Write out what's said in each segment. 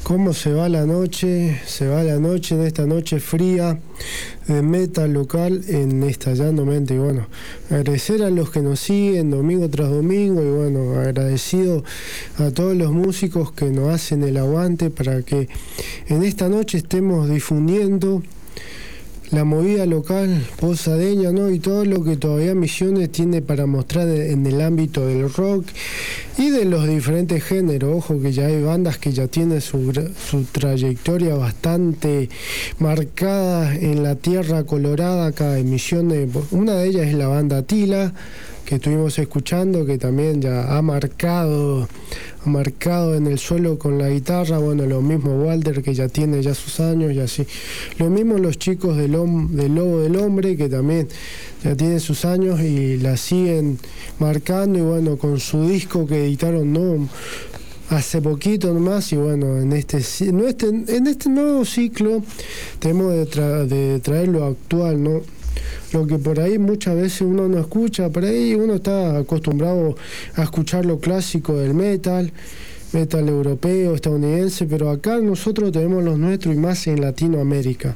cómo se va la noche en esta noche fría de metal local en Estallando Mente. Y bueno, agradecer a los que nos siguen domingo tras domingo y bueno, agradecido a todos los músicos que nos hacen el aguante para que en esta noche estemos difundiendo la movida local posadeña, ¿no? Y todo lo que todavía Misiones tiene para mostrar en el ámbito del rock y de los diferentes géneros. Ojo que ya hay bandas que ya tienen su trayectoria bastante marcada en la tierra colorada acá en Misiones. Una de ellas es la banda Tila, que estuvimos escuchando, que también ya ha marcado en el suelo con la guitarra. Bueno, lo mismo Walter, que ya tiene ya sus años y así. Lo mismo los chicos del Lobo del Hombre, que también ya tienen sus años y la siguen marcando. Y bueno, con su disco que editaron, ¿no?, hace poquito nomás. Y bueno, en este nuevo ciclo tenemos de traer lo actual, ¿no? Lo que por ahí muchas veces uno no escucha, por ahí uno está acostumbrado a escuchar lo clásico del metal europeo, estadounidense, pero acá nosotros tenemos los nuestros y más en Latinoamérica.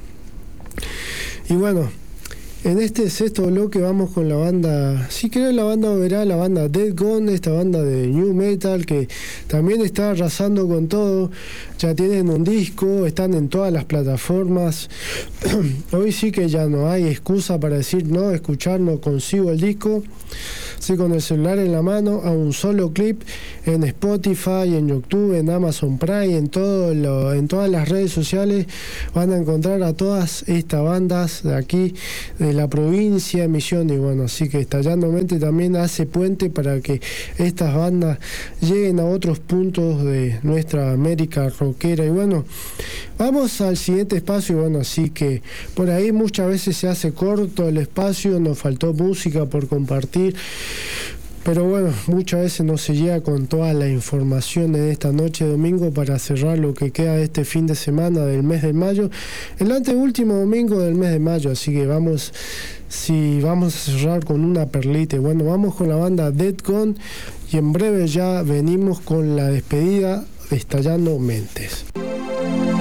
Y bueno, en este sexto bloque vamos con la banda, si querés la banda Overall, la banda Dead Gone, esta banda de New Metal que también está arrasando con todo. Ya tienen un disco, están en todas las plataformas. Hoy sí que ya no hay excusa para decir no, escuchar, no consigo el disco. Sí, con el celular en la mano, a un solo clip en Spotify, en YouTube, en Amazon Prime, en todas las redes sociales van a encontrar a todas estas bandas de aquí, de la provincia de Misiones. Y bueno, así que Estallando Mente también hace puente para que estas bandas lleguen a otros puntos de nuestra América rockera. Y bueno, vamos al siguiente espacio. Y bueno, así que por ahí muchas veces se hace corto el espacio, nos faltó música por compartir, pero bueno, muchas veces no se llega con toda la información en esta noche de domingo para cerrar lo que queda de este fin de semana del mes de mayo, el anteúltimo domingo del mes de mayo. Así que vamos a cerrar con una perlita. Bueno, vamos con la banda Dead Gone y en breve ya venimos con la despedida de Estallando Mentes.